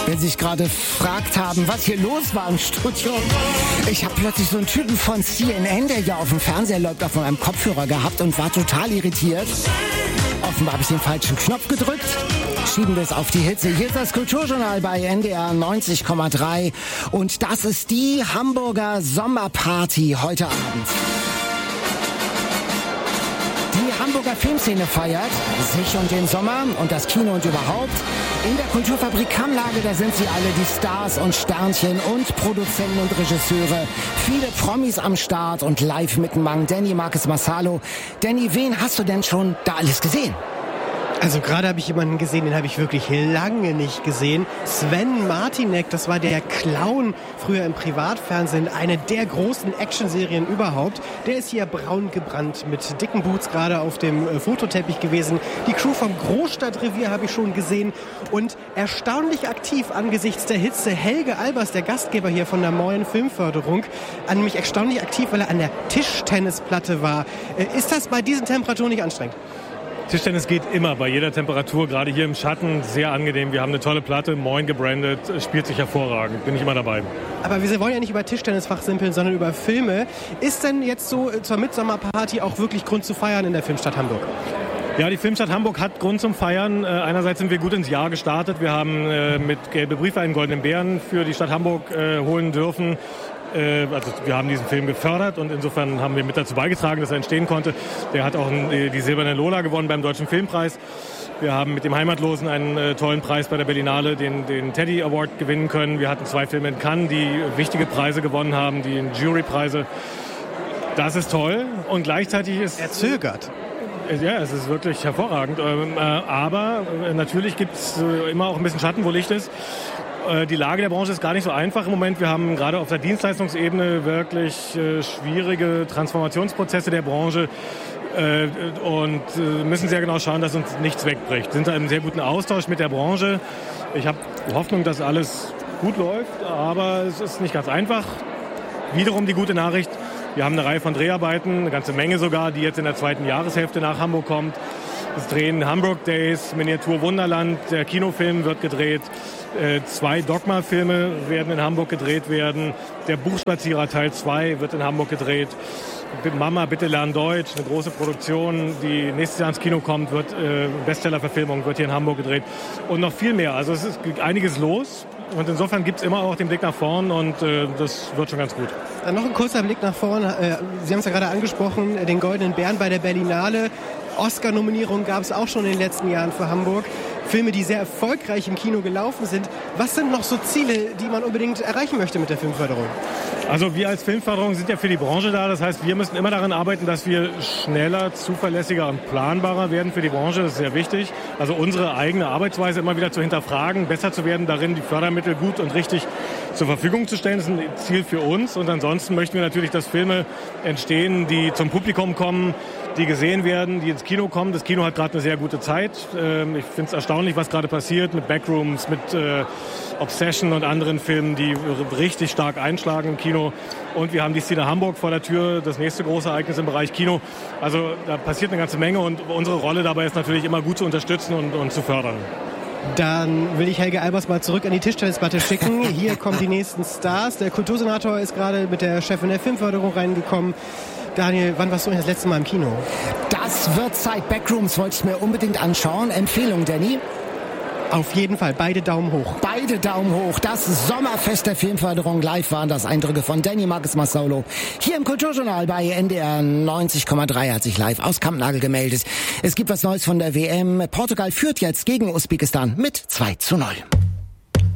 Wenn Sie sich gerade gefragt haben, was hier los war im Studio. Ich habe plötzlich so einen Typen von CNN, der hier auf dem Fernseher läuft, auf meinem Kopfhörer gehabt und war total irritiert. Offenbar habe ich den falschen Knopf gedrückt. Schieben wir es auf die Hitze. Hier ist das Kulturjournal bei NDR 90,3. Und das ist die Hamburger Sommerparty heute Abend. Die Hamburger Filmszene feiert sich und den Sommer und das Kino und überhaupt. In der Kulturfabrik Kammlage, da sind sie alle, die Stars und Sternchen und Produzenten und Regisseure. Viele Promis am Start und live mit dem Mann Danny Marcus Massalo. Danny, wen hast du denn schon da alles gesehen? Also gerade habe ich jemanden gesehen, den habe ich wirklich lange nicht gesehen. Sven Martinek, das war der Clown früher im Privatfernsehen, eine der großen Actionserien überhaupt. Der ist hier braun gebrannt mit dicken Boots gerade auf dem Fototeppich gewesen. Die Crew vom Großstadtrevier habe ich schon gesehen und erstaunlich aktiv angesichts der Hitze. Helge Albers, der Gastgeber hier von der neuen Filmförderung, nämlich erstaunlich aktiv, weil er an der Tischtennisplatte war. Ist das bei diesen Temperaturen nicht anstrengend? Tischtennis geht immer, bei jeder Temperatur, gerade hier im Schatten, sehr angenehm. Wir haben eine tolle Platte, Moin gebrandet, spielt sich hervorragend, bin ich immer dabei. Aber wir wollen ja nicht über Tischtennis fachsimpeln, sondern über Filme. Ist denn jetzt so zur Mitsommerparty auch wirklich Grund zu feiern in der Filmstadt Hamburg? Ja, die Filmstadt Hamburg hat Grund zum Feiern. Einerseits sind wir gut ins Jahr gestartet. Wir haben mit Gelbe Briefe einen Goldenen Bären für die Stadt Hamburg holen dürfen. Also wir haben diesen Film gefördert und insofern haben wir mit dazu beigetragen, dass er entstehen konnte. Der hat auch die Silberne Lola gewonnen beim Deutschen Filmpreis. Wir haben mit dem Heimatlosen einen tollen Preis bei der Berlinale, den Teddy Award gewinnen können. Wir hatten 2 Filme in Cannes, die wichtige Preise gewonnen haben, die Jurypreise. Das ist toll und gleichzeitig ist... Er zögert. Ja, es ist wirklich hervorragend. Aber natürlich gibt es immer auch ein bisschen Schatten, wo Licht ist. Die Lage der Branche ist gar nicht so einfach im Moment. Wir haben gerade auf der Dienstleistungsebene wirklich schwierige Transformationsprozesse der Branche und müssen sehr genau schauen, dass uns nichts wegbricht. Wir sind da in einem sehr guten Austausch mit der Branche. Ich habe Hoffnung, dass alles gut läuft, aber es ist nicht ganz einfach. Wiederum die gute Nachricht, wir haben eine Reihe von Dreharbeiten, eine ganze Menge sogar, die jetzt in der 2. Jahreshälfte nach Hamburg kommt. Es drehen Hamburg Days, Miniatur Wunderland, der Kinofilm wird gedreht. 2 Dogma-Filme werden in Hamburg gedreht werden. Der Buchspazierer Teil 2 wird in Hamburg gedreht. Mama, bitte lern Deutsch, eine große Produktion, die nächstes Jahr ins Kino kommt, wird Bestseller-Verfilmung, wird hier in Hamburg gedreht. Und noch viel mehr. Also es ist einiges los. Und insofern gibt es immer auch den Blick nach vorn und das wird schon ganz gut. Dann noch ein kurzer Blick nach vorn. Sie haben es ja gerade angesprochen, den Goldenen Bären bei der Berlinale. Oscar-Nominierungen gab es auch schon in den letzten Jahren für Hamburg. Filme, die sehr erfolgreich im Kino gelaufen sind. Was sind noch so Ziele, die man unbedingt erreichen möchte mit der Filmförderung? Also wir als Filmförderung sind ja für die Branche da. Das heißt, wir müssen immer daran arbeiten, dass wir schneller, zuverlässiger und planbarer werden für die Branche. Das ist sehr wichtig. Also unsere eigene Arbeitsweise immer wieder zu hinterfragen, besser zu werden darin, die Fördermittel gut und richtig zur Verfügung zu stellen. Das ist ein Ziel für uns. Und ansonsten möchten wir natürlich, dass Filme entstehen, die zum Publikum kommen, die gesehen werden, die ins Kino kommen. Das Kino hat gerade eine sehr gute Zeit. Ich finde es erstaunlich, was gerade passiert mit Backrooms, mit Obsession und anderen Filmen, die richtig stark einschlagen im Kino. Und wir haben die Szene Hamburg vor der Tür, das nächste große Ereignis im Bereich Kino. Also da passiert eine ganze Menge und unsere Rolle dabei ist natürlich immer gut zu unterstützen und zu fördern. Dann will ich Helge Albers mal zurück an die Tischtennisplatte schicken. Hier kommen die nächsten Stars. Der Kultursenator ist gerade mit der Chefin der Filmförderung reingekommen. Daniel, wann warst du das letzte Mal im Kino? Das wird Zeit. Backrooms wollte ich mir unbedingt anschauen. Empfehlung, Danny? Auf jeden Fall, beide Daumen hoch. Beide Daumen hoch. Das Sommerfest der Filmförderung live waren das Eindrücke von Danny Marcus Massalo. Hier im Kulturjournal bei NDR 90,3 hat sich live aus Kampnagel gemeldet. Es gibt was Neues von der WM. Portugal führt jetzt gegen Usbekistan mit 2:0.